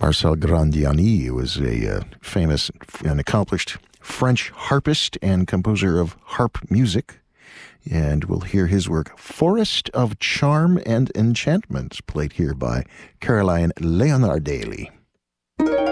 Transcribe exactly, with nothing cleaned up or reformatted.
Marcel Grandiani was a uh, famous and accomplished French harpist and composer of harp music. And we'll hear his work, Forest of Charm and Enchantment, played here by Caroline Leonardelli.